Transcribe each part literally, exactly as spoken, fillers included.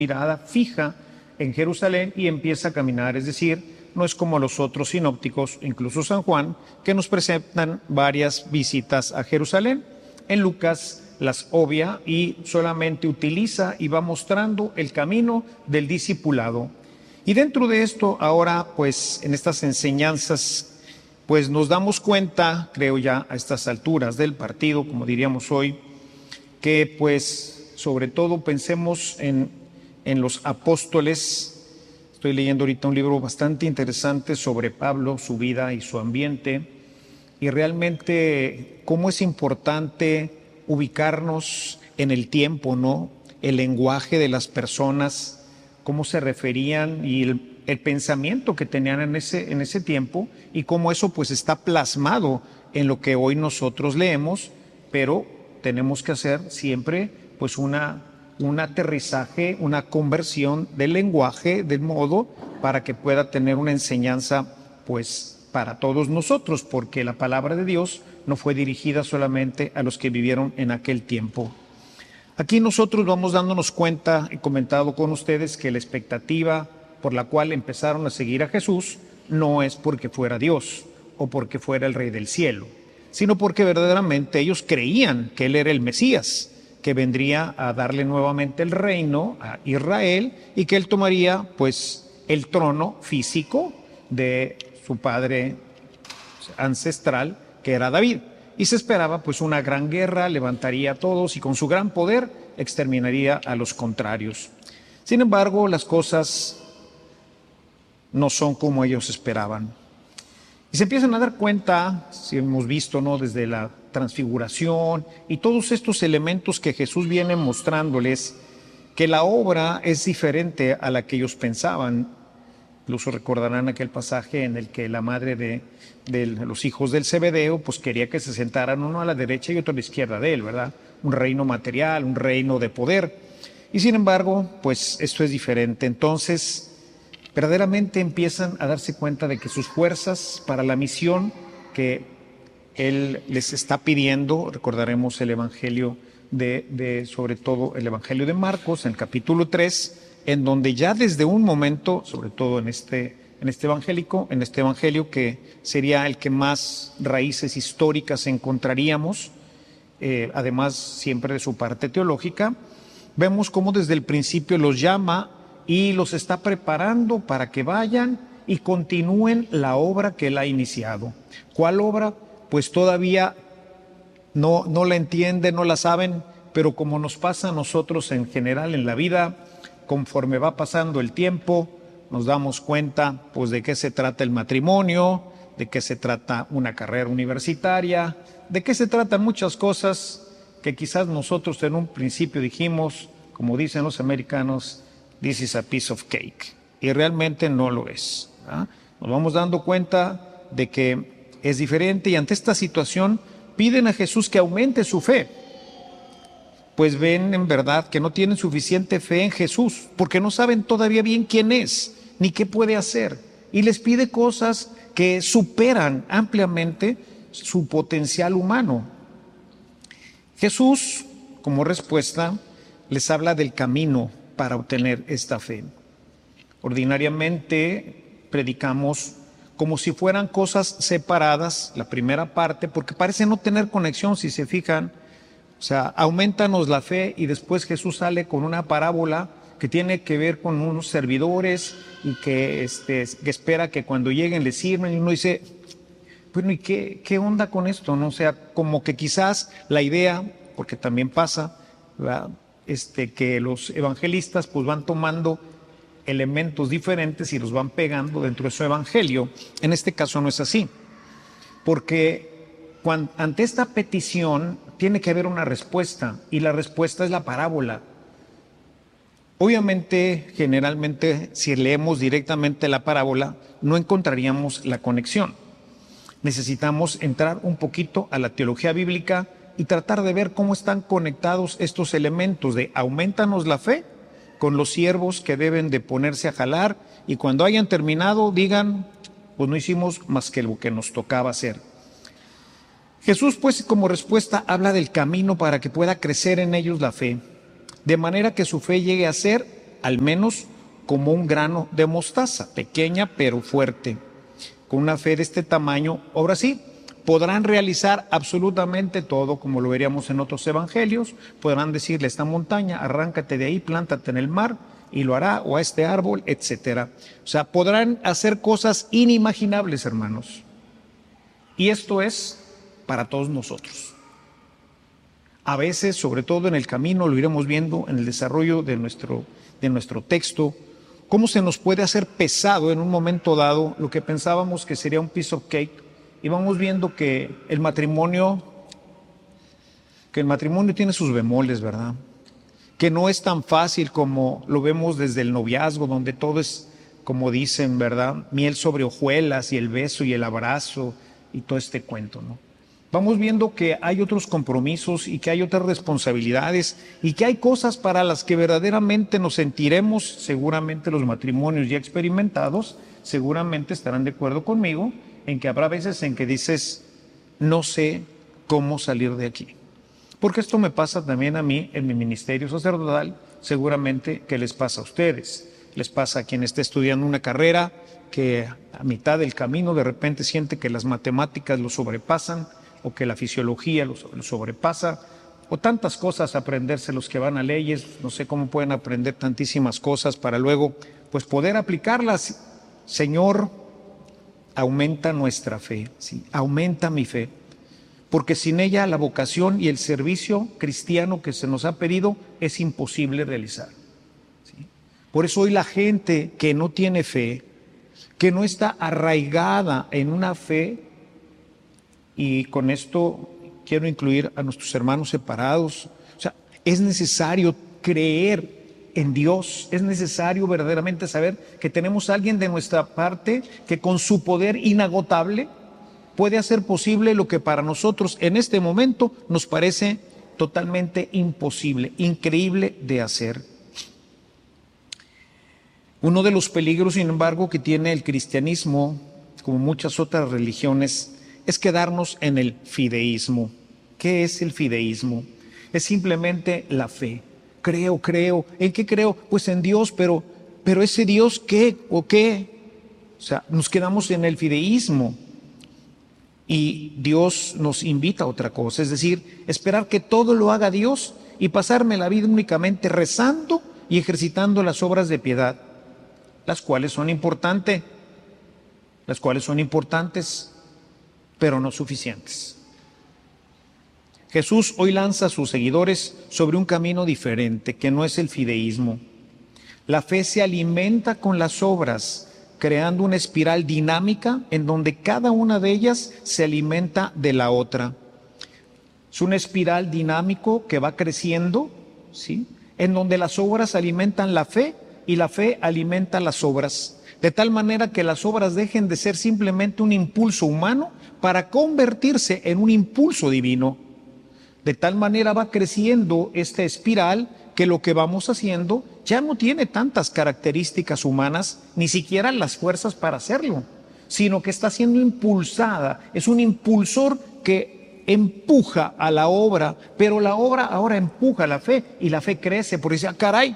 mirada fija en Jerusalén y empieza a caminar, es decir, no es como los otros sinópticos, incluso San Juan, que nos presentan varias visitas a Jerusalén. En Lucas las obvia y solamente utiliza y va mostrando el camino del discipulado. Y dentro de esto, ahora, pues, en estas enseñanzas, pues nos damos cuenta, creo ya a estas alturas del partido, como diríamos hoy, que pues, sobre todo pensemos en en los apóstoles. Estoy leyendo ahorita un libro bastante interesante sobre Pablo, su vida y su ambiente, y realmente cómo es importante ubicarnos en el tiempo, ¿no? El lenguaje de las personas, cómo se referían y el, el pensamiento que tenían en ese, en ese tiempo, y cómo eso pues está plasmado en lo que hoy nosotros leemos, pero tenemos que hacer siempre pues una un aterrizaje, una conversión del lenguaje, del modo, para que pueda tener una enseñanza, pues, para todos nosotros, porque la palabra de Dios no fue dirigida solamente a los que vivieron en aquel tiempo. Aquí nosotros vamos dándonos cuenta, he comentado con ustedes, que la expectativa por la cual empezaron a seguir a Jesús no es porque fuera Dios o porque fuera el Rey del Cielo, sino porque verdaderamente ellos creían que Él era el Mesías, que vendría a darle nuevamente el reino a Israel y que él tomaría pues el trono físico de su padre ancestral, que era David. Y se esperaba pues una gran guerra, levantaría a todos y con su gran poder exterminaría a los contrarios. Sin embargo, las cosas no son como ellos esperaban. Y se empiezan a dar cuenta, si hemos visto, ¿no?, desde la transfiguración y todos estos elementos que Jesús viene mostrándoles, que la obra es diferente a la que ellos pensaban. Incluso recordarán aquel pasaje en el que la madre de, de los hijos del Zebedeo pues quería que se sentaran uno a la derecha y otro a la izquierda de él, ¿verdad? Un reino material, un reino de poder. Y sin embargo, pues esto es diferente. Entonces, verdaderamente empiezan a darse cuenta de que sus fuerzas para la misión que Él les está pidiendo, recordaremos el Evangelio de, de, sobre todo el Evangelio de Marcos, en el capítulo tres, en donde ya desde un momento, sobre todo en este, en este evangélico, en este Evangelio que sería el que más raíces históricas encontraríamos, eh, además siempre de su parte teológica, vemos cómo desde el principio los llama y los está preparando para que vayan y continúen la obra que Él ha iniciado. ¿Cuál obra? Pues todavía no, no la entienden, no la saben, pero como nos pasa a nosotros en general en la vida, conforme va pasando el tiempo, nos damos cuenta pues de qué se trata el matrimonio, de qué se trata una carrera universitaria, de qué se tratan muchas cosas que quizás nosotros en un principio dijimos, como dicen los americanos, this is a piece of cake, y realmente no lo es, ¿verdad? Nos vamos dando cuenta de que es diferente y ante esta situación piden a Jesús que aumente su fe, pues ven en verdad que no tienen suficiente fe en Jesús, porque no saben todavía bien quién es, ni qué puede hacer, y les pide cosas que superan ampliamente su potencial humano. Jesús, como respuesta, les habla del camino para obtener esta fe. Ordinariamente predicamos como si fueran cosas separadas, la primera parte, porque parece no tener conexión, si se fijan. O sea, aumentanos la fe, y después Jesús sale con una parábola que tiene que ver con unos servidores y que, este, que espera que cuando lleguen les sirven, y uno dice, bueno, ¿y qué, qué onda con esto? ¿No? O sea, como que quizás la idea, porque también pasa, ¿verdad?, este, que los evangelistas pues van tomando elementos diferentes y los van pegando dentro de su evangelio. En este caso no es así, porque cuando, ante esta petición tiene que haber una respuesta, y la respuesta es la parábola. Obviamente, generalmente, si leemos directamente la parábola, no encontraríamos la conexión. Necesitamos entrar un poquito a la teología bíblica y tratar de ver cómo están conectados estos elementos de aumentanos la fe con los siervos que deben de ponerse a jalar, y cuando hayan terminado digan, pues no hicimos más que lo que nos tocaba hacer. Jesús, pues, como respuesta habla del camino para que pueda crecer en ellos la fe, de manera que su fe llegue a ser al menos como un grano de mostaza, pequeña pero fuerte. Con una fe de este tamaño, ahora sí, podrán realizar absolutamente todo, como lo veríamos en otros evangelios. Podrán decirle a esta montaña, arráncate de ahí, plántate en el mar, y lo hará, o a este árbol, etcétera. O sea, podrán hacer cosas inimaginables, hermanos. Y esto es para todos nosotros. A veces, sobre todo en el camino, lo iremos viendo en el desarrollo de nuestro, de nuestro texto, cómo se nos puede hacer pesado en un momento dado lo que pensábamos que sería un piece of cake, y vamos viendo que el matrimonio, que el matrimonio tiene sus bemoles, ¿verdad? Que no es tan fácil como lo vemos desde el noviazgo, donde todo es, como dicen, ¿verdad? Miel sobre hojuelas y el beso y el abrazo y todo este cuento, ¿no? Vamos viendo que hay otros compromisos y que hay otras responsabilidades y que hay cosas para las que verdaderamente nos sentiremos, seguramente los matrimonios ya experimentados, seguramente estarán de acuerdo conmigo, en que habrá veces en que dices, no sé cómo salir de aquí. Porque esto me pasa también a mí en mi ministerio sacerdotal, seguramente que les pasa a ustedes. Les pasa a quien esté estudiando una carrera que a mitad del camino de repente siente que las matemáticas lo sobrepasan, o que la fisiología lo sobrepasa, o tantas cosas, aprenderse los que van a leyes, no sé cómo pueden aprender tantísimas cosas para luego pues poder aplicarlas. Señor, aumenta nuestra fe, ¿sí? Aumenta mi fe, porque sin ella la vocación y el servicio cristiano que se nos ha pedido es imposible realizar, ¿sí? Por eso hoy la gente que no tiene fe, que no está arraigada en una fe, y con esto quiero incluir a nuestros hermanos separados, o sea, es necesario creer en Dios, es necesario verdaderamente saber que tenemos a alguien de nuestra parte que con su poder inagotable puede hacer posible lo que para nosotros en este momento nos parece totalmente imposible, increíble de hacer. Uno de los peligros, sin embargo, que tiene el cristianismo, como muchas otras religiones, es quedarnos en el fideísmo. ¿Qué es el fideísmo? Es simplemente la fe. Creo, creo. ¿En qué creo? Pues en Dios, pero, pero ese Dios, ¿qué o qué? O sea, nos quedamos en el fideísmo. Y Dios nos invita a otra cosa, es decir, esperar que todo lo haga Dios y pasarme la vida únicamente rezando y ejercitando las obras de piedad, las cuales son importantes, las cuales son importantes, pero no suficientes. Jesús hoy lanza a sus seguidores sobre un camino diferente, que no es el fideísmo. La fe se alimenta con las obras, creando una espiral dinámica en donde cada una de ellas se alimenta de la otra. Es una espiral dinámico que va creciendo, ¿sí? En donde las obras alimentan la fe y la fe alimenta las obras, de tal manera que las obras dejen de ser simplemente un impulso humano para convertirse en un impulso divino. De tal manera va creciendo esta espiral que lo que vamos haciendo ya no tiene tantas características humanas, ni siquiera las fuerzas para hacerlo, sino que está siendo impulsada, es un impulsor que empuja a la obra, pero la obra ahora empuja a la fe y la fe crece, porque dice, ah, caray,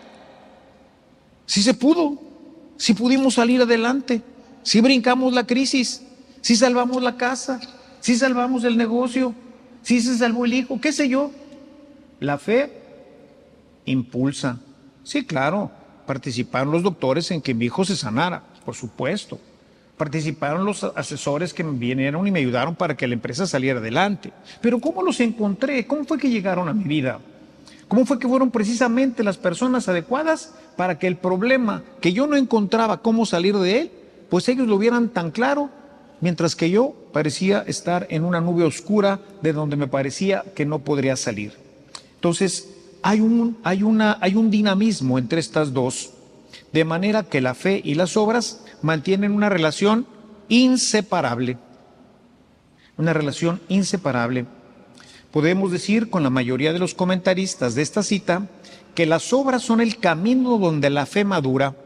sí se pudo, sí pudimos salir adelante, sí brincamos la crisis, sí salvamos la casa, sí salvamos el negocio, sí se salvó el hijo, qué sé yo. La fe impulsa. Sí, claro, participaron los doctores en que mi hijo se sanara, por supuesto. Participaron los asesores que me vinieron y me ayudaron para que la empresa saliera adelante. Pero ¿cómo los encontré? ¿Cómo fue que llegaron a mi vida? ¿Cómo fue que fueron precisamente las personas adecuadas para que el problema que yo no encontraba cómo salir de él, pues ellos lo vieran tan claro, mientras que yo parecía estar en una nube oscura de donde me parecía que no podría salir? Entonces, hay un, hay una, hay un dinamismo entre estas dos, de manera que la fe y las obras mantienen una relación inseparable. Una relación inseparable. Podemos decir con la mayoría de los comentaristas de esta cita que las obras son el camino donde la fe madura.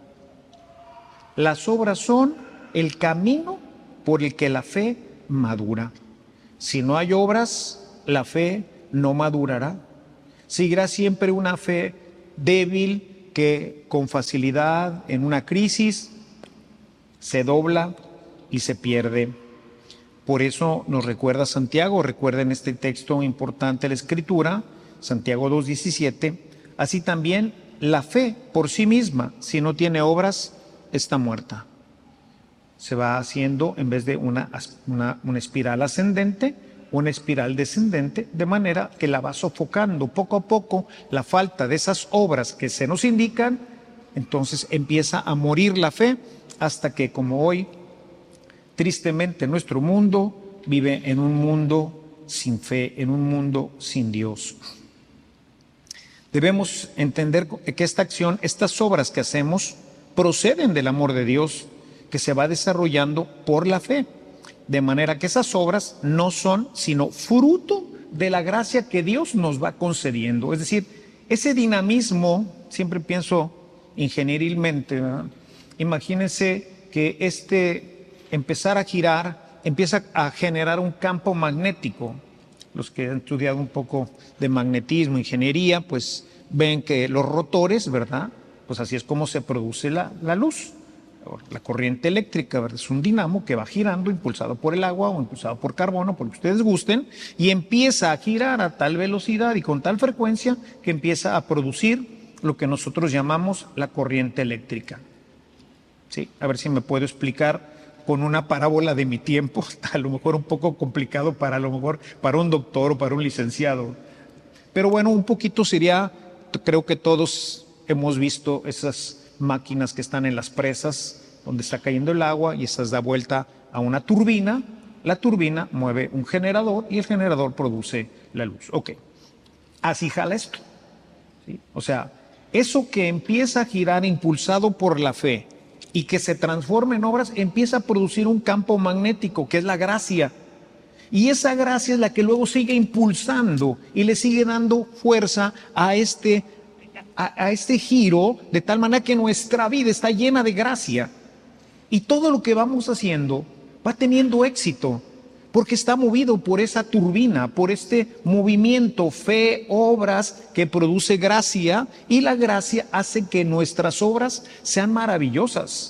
Las obras son el camino por el que la fe madura. Si no hay obras, la fe no madurará. Seguirá siempre una fe débil que con facilidad en una crisis se dobla y se pierde. Por eso nos recuerda Santiago, recuerden este texto importante de la Escritura, Santiago dos diecisiete, así también la fe por sí misma, si no tiene obras, está muerta. Se va haciendo, en vez de una, una, una espiral ascendente, una espiral descendente, de manera que la va sofocando poco a poco la falta de esas obras que se nos indican. Entonces empieza a morir la fe hasta que, como hoy, tristemente nuestro mundo vive en un mundo sin fe, en un mundo sin Dios. Debemos entender que esta acción, estas obras que hacemos, proceden del amor de Dios que se va desarrollando por la fe. De manera que esas obras no son sino fruto de la gracia que Dios nos va concediendo. Es decir, ese dinamismo, siempre pienso ingenierilmente, ¿verdad? Imagínense que este empezar a girar empieza a generar un campo magnético. Los que han estudiado un poco de magnetismo, ingeniería, pues ven que los rotores, ¿verdad? Pues así es como se produce la, la luz. La corriente eléctrica, ¿verdad? Es un dinamo que va girando, impulsado por el agua o impulsado por carbono, por lo que ustedes gusten, y empieza a girar a tal velocidad y con tal frecuencia que empieza a producir lo que nosotros llamamos la corriente eléctrica. ¿Sí? A ver si me puedo explicar con una parábola de mi tiempo, a lo mejor un poco complicado para a lo mejor para un doctor o para un licenciado. Pero bueno, un poquito sería, creo que todos hemos visto esas máquinas que están en las presas donde está cayendo el agua y esas da vuelta a una turbina. La turbina mueve un generador y el generador produce la luz. Ok, así jala esto, ¿sí? O sea, eso que empieza a girar impulsado por la fe y que se transforma en obras, empieza a producir un campo magnético que es la gracia. Y esa gracia es la que luego sigue impulsando y le sigue dando fuerza a este A, a este giro, de tal manera que nuestra vida está llena de gracia y todo lo que vamos haciendo va teniendo éxito porque está movido por esa turbina, por este movimiento, fe, obras que produce gracia, y la gracia hace que nuestras obras sean maravillosas.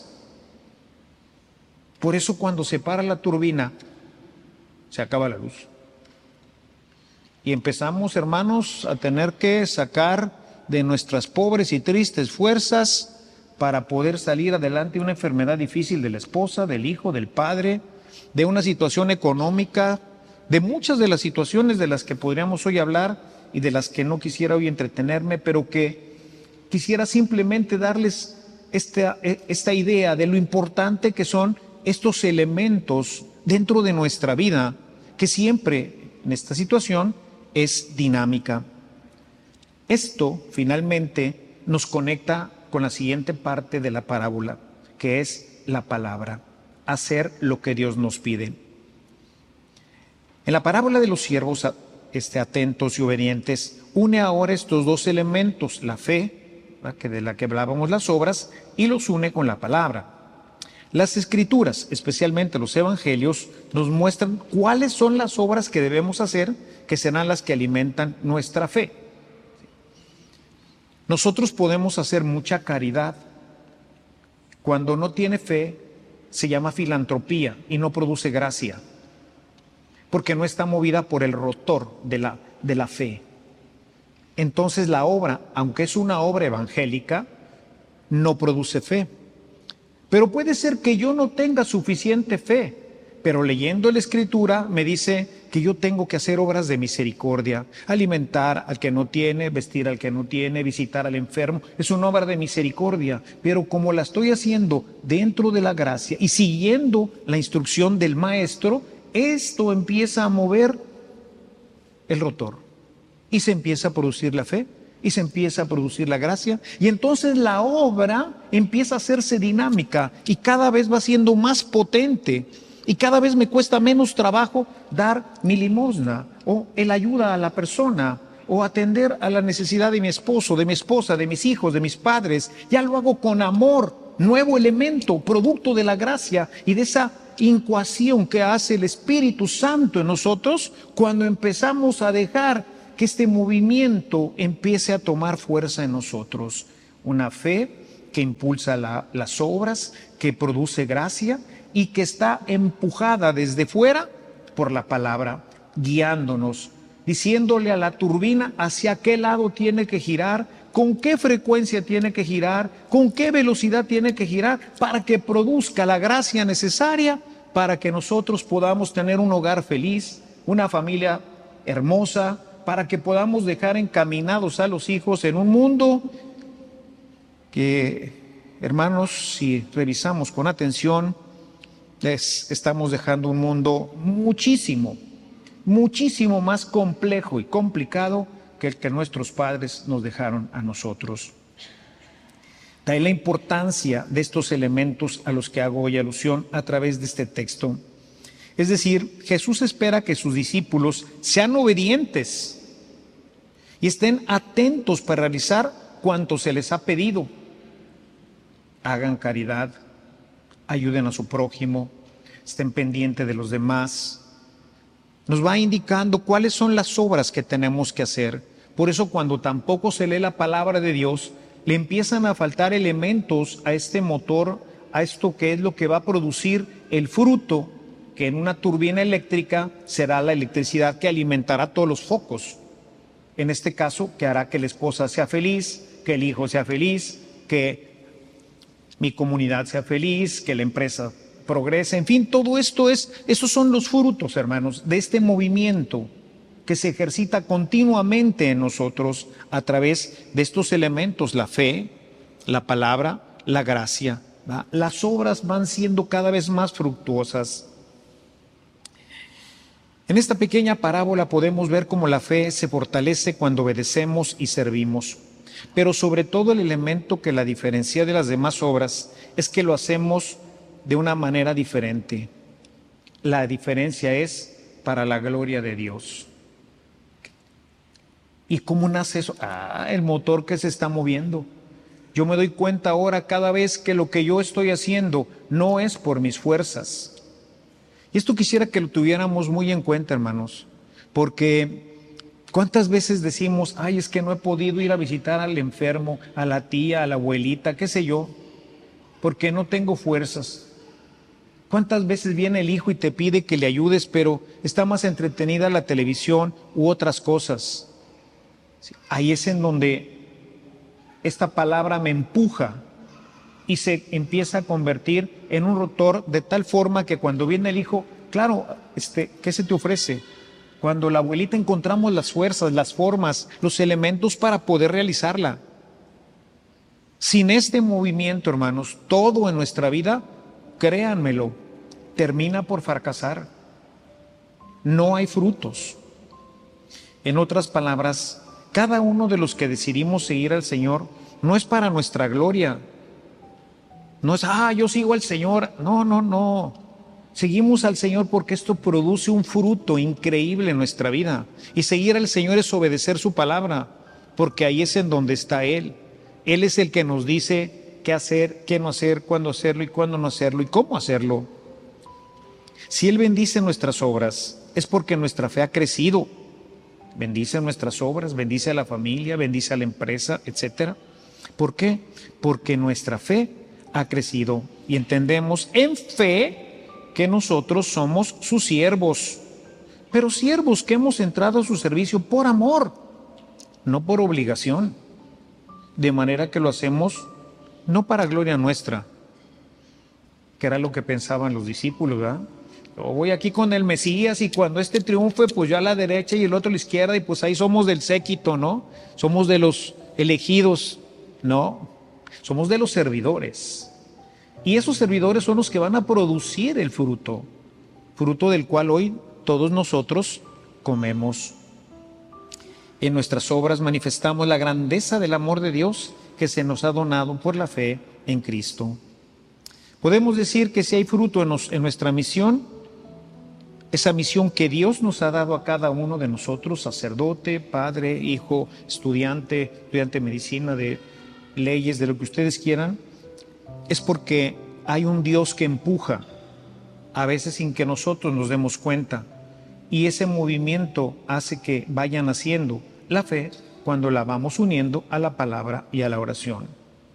Por eso cuando se para la turbina se acaba la luz y empezamos, hermanos, a tener que sacar de nuestras pobres y tristes fuerzas para poder salir adelante de una enfermedad difícil de la esposa, del hijo, del padre, de una situación económica, de muchas de las situaciones de las que podríamos hoy hablar y de las que no quisiera hoy entretenerme, pero que quisiera simplemente darles esta, esta idea de lo importante que son estos elementos dentro de nuestra vida, que siempre en esta situación es dinámica. Esto finalmente nos conecta con la siguiente parte de la parábola, que es la palabra, hacer lo que Dios nos pide. En la parábola de los siervos este, atentos y obedientes, une ahora estos dos elementos, la fe, que de la que hablábamos, las obras, y los une con la palabra. Las Escrituras, especialmente los Evangelios, nos muestran cuáles son las obras que debemos hacer, que serán las que alimentan nuestra fe. Nosotros podemos hacer mucha caridad. Cuando no tiene fe, se llama filantropía y no produce gracia, porque no está movida por el rotor de la, de la fe. Entonces la obra, aunque es una obra evangélica, no produce fe. Pero puede ser que yo no tenga suficiente fe, pero leyendo la Escritura me dice que yo tengo que hacer obras de misericordia, alimentar al que no tiene, vestir al que no tiene, visitar al enfermo. Es una obra de misericordia, pero como la estoy haciendo dentro de la gracia y siguiendo la instrucción del maestro, esto empieza a mover el rotor y se empieza a producir la fe y se empieza a producir la gracia, y entonces la obra empieza a hacerse dinámica y cada vez va siendo más potente. Y cada vez me cuesta menos trabajo dar mi limosna o el ayuda a la persona o atender a la necesidad de mi esposo, de mi esposa, de mis hijos, de mis padres. Ya lo hago con amor, nuevo elemento, producto de la gracia y de esa incuación que hace el Espíritu Santo en nosotros cuando empezamos a dejar que este movimiento empiece a tomar fuerza en nosotros. una fe que impulsa la, las obras, que produce gracia y que está empujada desde fuera por la palabra, guiándonos, diciéndole a la turbina hacia qué lado tiene que girar, con qué frecuencia tiene que girar, con qué velocidad tiene que girar, para que produzca la gracia necesaria para que nosotros podamos tener un hogar feliz, una familia hermosa, para que podamos dejar encaminados a los hijos en un mundo que, hermanos, si revisamos con atención, les estamos dejando un mundo muchísimo, muchísimo más complejo y complicado que el que nuestros padres nos dejaron a nosotros. De ahí la importancia de estos elementos a los que hago hoy alusión a través de este texto. Es decir, Jesús espera que sus discípulos sean obedientes y estén atentos para realizar cuanto se les ha pedido. Hagan caridad, ayuden a su prójimo, estén pendientes de los demás. Nos va indicando cuáles son las obras que tenemos que hacer. Por eso cuando tampoco se lee la palabra de Dios, le empiezan a faltar elementos a este motor, a esto que es lo que va a producir el fruto, que en una turbina eléctrica será la electricidad que alimentará todos los focos. En este caso, que hará que la esposa sea feliz, que el hijo sea feliz, que mi comunidad sea feliz, que la empresa progrese. En fin, todo esto es, esos son los frutos, hermanos, de este movimiento que se ejercita continuamente en nosotros a través de estos elementos, la fe, la palabra, la gracia, ¿va? Las obras van siendo cada vez más fructuosas. En esta pequeña parábola podemos ver cómo la fe se fortalece cuando obedecemos y servimos, pero sobre todo el elemento que la diferencia de las demás obras es que lo hacemos de una manera diferente. La diferencia es para la gloria de Dios. ¿Y cómo nace eso? Ah, el motor que se está moviendo. Yo me doy cuenta ahora cada vez que lo que yo estoy haciendo no es por mis fuerzas. Y esto quisiera que lo tuviéramos muy en cuenta, hermanos, porque ¿cuántas veces decimos, ay, es que no he podido ir a visitar al enfermo, a la tía, a la abuelita, qué sé yo, porque no tengo fuerzas? ¿Cuántas veces viene el hijo y te pide que le ayudes, pero está más entretenida la televisión u otras cosas? Ahí es en donde esta palabra me empuja y se empieza a convertir en un rotor de tal forma que cuando viene el hijo, claro, este, ¿qué se te ofrece? Cuando la abuelita encontramos las fuerzas, las formas, los elementos para poder realizarla. Sin este movimiento, hermanos, todo en nuestra vida, créanmelo, termina por fracasar. No hay frutos. En otras palabras, cada uno de los que decidimos seguir al Señor no es para nuestra gloria. No es, ah, yo sigo al Señor. No, no, no. Seguimos al Señor porque esto produce un fruto increíble en nuestra vida. Y seguir al Señor es obedecer su palabra, porque ahí es en donde está Él. Él es el que nos dice qué hacer, qué no hacer, cuándo hacerlo y cuándo no hacerlo y cómo hacerlo. Si Él bendice nuestras obras, es porque nuestra fe ha crecido. Bendice nuestras obras, bendice a la familia, bendice a la empresa, etcétera. ¿Por qué? Porque nuestra fe ha crecido y entendemos en fe que nosotros somos sus siervos, pero siervos que hemos entrado a su servicio por amor, no por obligación, de manera que lo hacemos no para gloria nuestra, que era lo que pensaban los discípulos, ¿verdad? Yo voy aquí con el Mesías y cuando este triunfe, pues yo a la derecha y el otro a la izquierda y pues ahí somos del séquito, ¿no? Somos de los elegidos, ¿no? Somos de los servidores. Y esos servidores son los que van a producir el fruto, fruto del cual hoy todos nosotros comemos. En nuestras obras manifestamos la grandeza del amor de Dios que se nos ha donado por la fe en Cristo. Podemos decir que si hay fruto en, nos, en nuestra misión, esa misión que Dios nos ha dado a cada uno de nosotros, sacerdote, padre, hijo, estudiante, estudiante de medicina, de leyes, de lo que ustedes quieran, es porque hay un Dios que empuja, a veces sin que nosotros nos demos cuenta, y ese movimiento hace que vayan haciendo la fe cuando la vamos uniendo a la palabra y a la oración.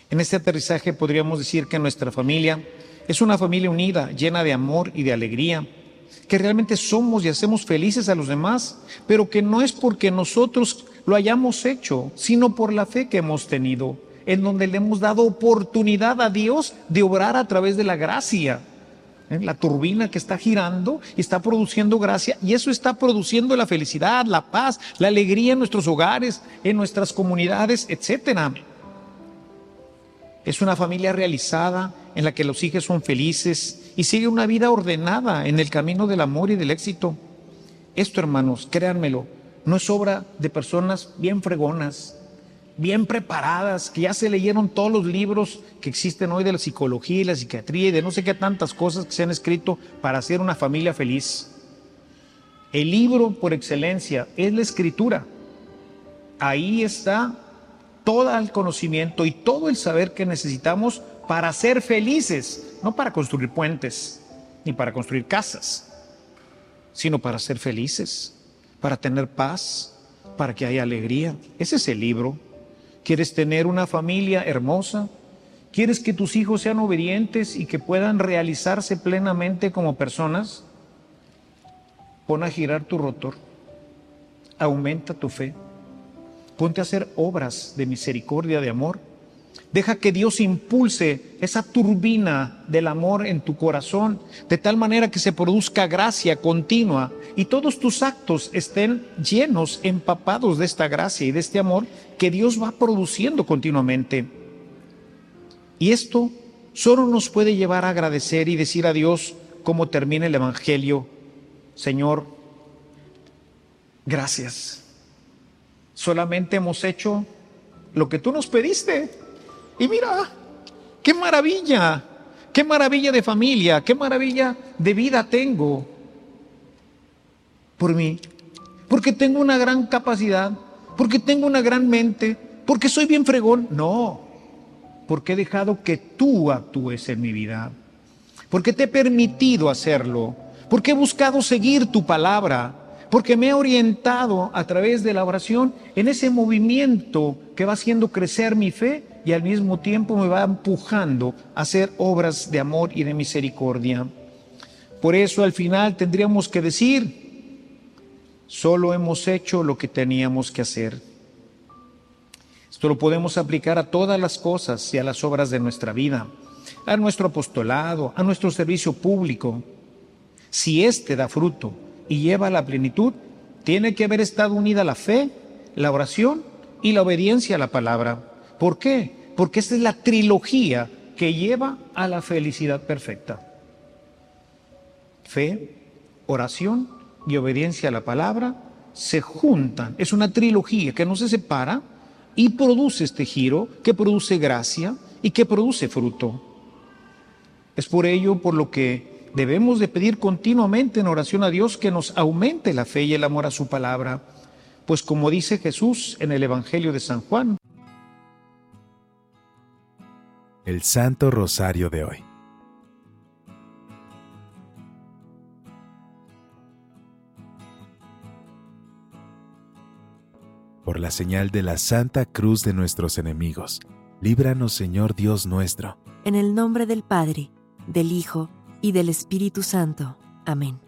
En este aterrizaje podríamos decir que nuestra familia es una familia unida, llena de amor y de alegría, que realmente somos y hacemos felices a los demás, pero que no es porque nosotros lo hayamos hecho, sino por la fe que hemos tenido, en donde le hemos dado oportunidad a Dios de obrar a través de la gracia. ¿Eh? La turbina que está girando está produciendo gracia, y eso está produciendo la felicidad, la paz, la alegría en nuestros hogares, en nuestras comunidades, etcétera. Es una familia realizada en la que los hijos son felices y sigue una vida ordenada en el camino del amor y del éxito. Esto, hermanos, créanmelo, no es obra de personas bien fregonas, bien preparadas, que ya se leyeron todos los libros que existen hoy de la psicología y la psiquiatría y de no sé qué tantas cosas que se han escrito para hacer una familia feliz. El libro por excelencia es la Escritura. Ahí está todo el conocimiento y todo el saber que necesitamos para ser felices, no para construir puentes ni para construir casas, sino para ser felices, para tener paz, para que haya alegría. Ese es el libro. ¿Quieres tener una familia hermosa? ¿Quieres que tus hijos sean obedientes y que puedan realizarse plenamente como personas? Pon a girar tu rotor, aumenta tu fe, ponte a hacer obras de misericordia, de amor. Deja que Dios impulse esa turbina del amor en tu corazón, de tal manera que se produzca gracia continua y todos tus actos estén llenos, empapados de esta gracia y de este amor que Dios va produciendo continuamente. Y esto solo nos puede llevar a agradecer y decir a Dios, como termina el Evangelio: Señor, gracias. Solamente hemos hecho lo que tú nos pediste. Y mira, qué maravilla, qué maravilla de familia, qué maravilla de vida tengo por mí. Porque tengo una gran capacidad, porque tengo una gran mente, porque soy bien fregón. No, porque he dejado que tú actúes en mi vida, porque te he permitido hacerlo, porque he buscado seguir tu palabra, porque me he orientado a través de la oración en ese movimiento que va haciendo crecer mi fe y al mismo tiempo me va empujando a hacer obras de amor y de misericordia. Por eso al final tendríamos que decir: solo hemos hecho lo que teníamos que hacer. Esto lo podemos aplicar a todas las cosas y a las obras de nuestra vida, a nuestro apostolado, a nuestro servicio público. Si éste da fruto y lleva a la plenitud, tiene que haber estado unida la fe, la oración y la obediencia a la palabra. ¿Por qué? Porque esta es la trilogía que lleva a la felicidad perfecta. Fe, oración y obediencia a la palabra se juntan. Es una trilogía que no se separa y produce este giro, que produce gracia y que produce fruto. Es por ello por lo que debemos de pedir continuamente en oración a Dios que nos aumente la fe y el amor a su palabra, pues como dice Jesús en el Evangelio de San Juan. El Santo Rosario de hoy. Por la señal de la Santa Cruz de nuestros enemigos, líbranos, Señor Dios nuestro. En el nombre del Padre, del Hijo y del Espíritu Santo. Amén.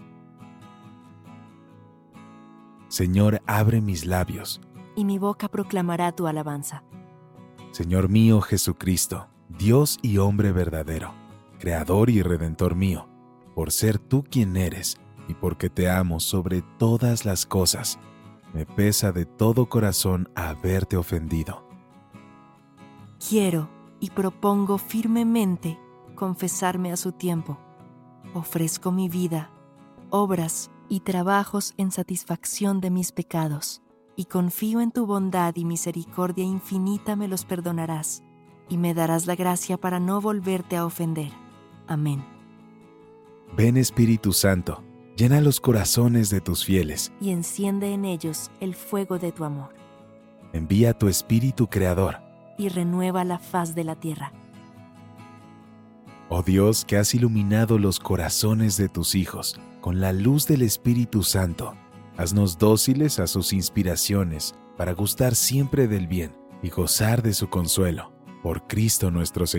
Señor, abre mis labios, y mi boca proclamará tu alabanza. Señor mío Jesucristo, Dios y hombre verdadero, Creador y Redentor mío, por ser tú quien eres y porque te amo sobre todas las cosas, me pesa de todo corazón haberte ofendido. Quiero y propongo firmemente confesarme a su tiempo. Ofrezco mi vida, obras y trabajos en satisfacción de mis pecados, y confío en tu bondad y misericordia infinita me los perdonarás, y me darás la gracia para no volverte a ofender. Amén. Ven, Espíritu Santo, llena los corazones de tus fieles, y enciende en ellos el fuego de tu amor. Envía tu Espíritu Creador, y renueva la faz de la tierra. Oh Dios, que has iluminado los corazones de tus hijos con la luz del Espíritu Santo, haznos dóciles a sus inspiraciones para gustar siempre del bien y gozar de su consuelo. Por Cristo nuestro Señor.